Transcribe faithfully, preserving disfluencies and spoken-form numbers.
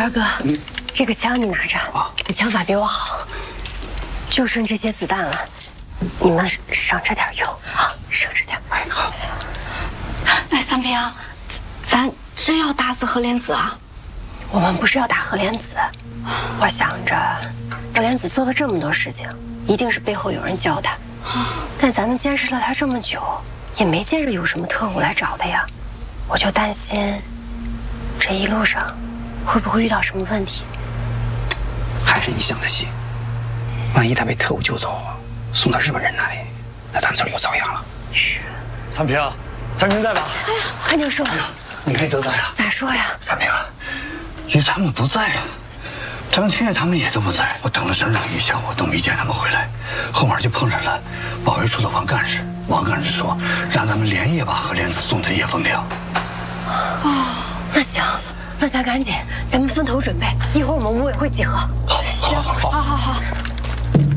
元哥，嗯，这个枪你拿着啊，你枪法比我好，就剩这些子弹了，你们省着点用啊，省着点。哎，好。 哎，三平，咱真要打死何莲子啊？ 我们不是要打何莲子，我想着何莲子做了这么多事情，一定是背后有人教他。但咱们监视了他这么久，也没见着有什么特务来找他呀，我就担心这一路上会不会遇到什么问题。 还是你想的细，万一他被特务救走，送到日本人那里，那咱村又遭殃了。 是。 三平，三平在吧？ 哎呀，韩教授， 你妹都在啊？ 咋说呀？ 三平，于他们不在啊，张清月他们也都不在，我等了整整一下午都没见他们回来，后面就碰上了保卫处的王干事。王干事说让咱们连夜把何莲子送到叶枫寮。 哦，那行，那咱赶紧，咱们分头准备，一会儿我们五委会集合。 好。